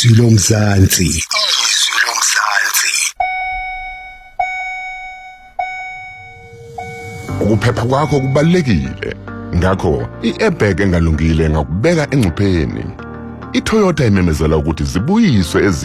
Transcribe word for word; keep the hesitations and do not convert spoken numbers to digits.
izwi lomzansi. Izwi lomzansi. Ukuphepha kwakho kubalekile. Ngakho i-airbag engalungile ngakubeka engcupheni. iToyota imemezela ukuthi zibuyiswe